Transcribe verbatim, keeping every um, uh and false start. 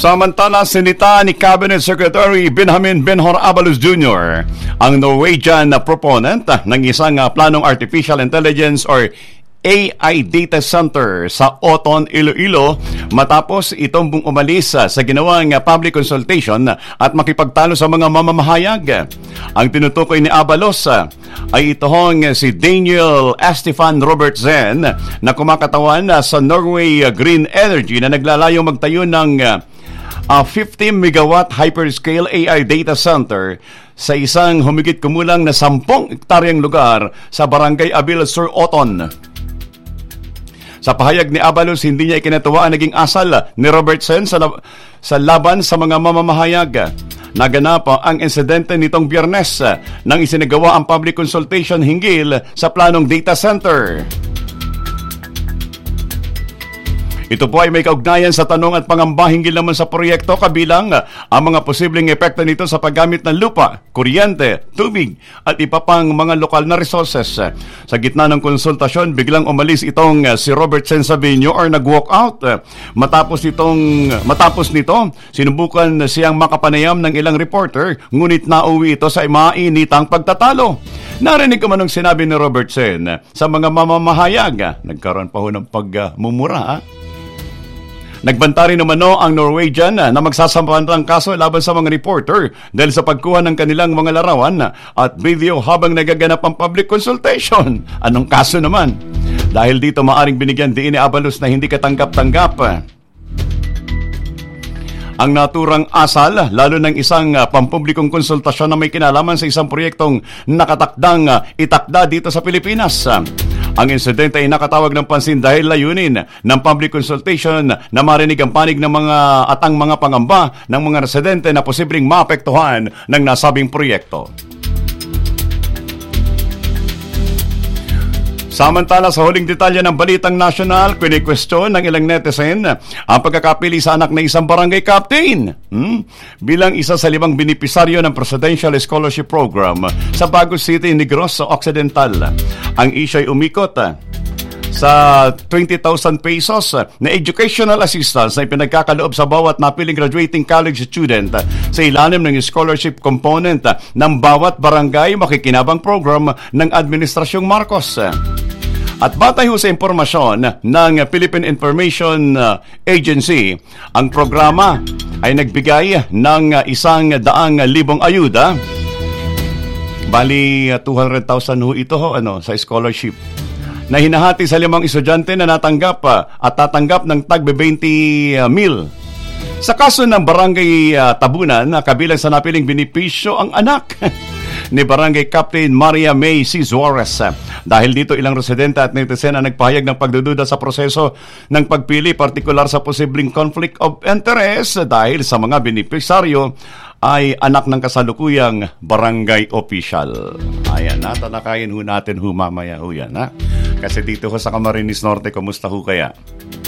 Samantala, sinita ni Cabinet Secretary Benjamin Benhor Abalos Junior ang Norwegian proponent ng isang planong artificial intelligence or A I data center sa Oton, Iloilo matapos itong umalis sa ginawang public consultation at makipagtalo sa mga mamamahayag. Ang tinutukoy ni Abalos ay itong si Daniel Estefan Robertsen na kumakatawan sa Norway Green Energy na naglalayong magtayo ng uh, fifty megawatt hyperscale A I data center sa isang humigit kumulang na sampung ektaryang lugar sa Barangay Abil Sur Oton. Sa pahayag ni Abalos, hindi niya ikinatuwa ang naging asal ni Robertsen sa, lab- sa laban sa mga mamamahayag. Naganap ang insidente nitong Biyernes nang isinagawa ang public consultation hinggil sa planong data center. Ito po ay may kaugnayan sa tanong at pangamba hinggil naman sa proyekto kabilang ang mga posibleng epekto nito sa paggamit ng lupa, kuryente, tubig at iba pang mga lokal na resources. Sa gitna ng konsultasyon, biglang umalis itong si Robertsen Sabino or nag-walk out. Matapos itong matapos nito, sinubukan siyang makapanayam ng ilang reporter, ngunit nauwi ito sa mainitang pagtatalo. Narinig ko man ang sinabi ni Robertsen sa mga mamamahayag. Nagkaroon pa ho ng pagmumura, ha? Nagbanta rin naman no ang Norwegian na magsasampan ng kaso laban sa mga reporter dahil sa pagkuha ng kanilang mga larawan at video habang nagaganap ang public consultation. Anong kaso naman? Dahil dito maaring binigyan din ni Abalos na hindi katanggap-tanggap ang naturang asal, lalo ng isang uh, pampublikong konsultasyon na may kinalaman sa isang proyektong nakatakdang uh, itakda dito sa Pilipinas. Uh, ang insidente ay nakatawag ng pansin dahil layunin ng public consultation na marinig ang panig ng mga atang mga pangamba ng mga residente na posibleng maapektuhan ng nasabing proyekto. Samantala, sa huling detalye ng Balitang Nasyonal, kini-question ng ilang netizen ang pagkakapili sa anak na isang barangay captain hmm? bilang isa sa limang benepisaryo ng Presidential Scholarship Program sa Bagos City, Negros Occidental. Ang issue ay umikot sa twenty thousand pesos na educational assistance na ipinagkakaloob sa bawat napiling graduating college student sa ilalim ng scholarship component ng bawat barangay makikinabang program ng Administrasyong Marcos. At batay ho sa impormasyon ng Philippine Information Agency, ang programa ay nagbigay ng isang daang libong ayuda. Bali, two hundred thousand ho ito ho, ano, sa scholarship na hinahati sa limang estudyante na natanggap at tatanggap ng tag twenty mil. Sa kaso ng Barangay uh, Tabunan, kabilang sa napiling benepisyo ang anak ni Barangay Captain Maria May C. Suarez. Dahil dito, ilang residente at netizen ang nagpahayag ng pagdududa sa proseso ng pagpili, partikular sa posibleng conflict of interest dahil sa mga benepisaryo ay anak ng kasalukuyang barangay official. Ayan na, talakayin ho natin ho mamaya ho yan, ha? Kasi dito ho sa Camarines Norte, kumusta ho kaya?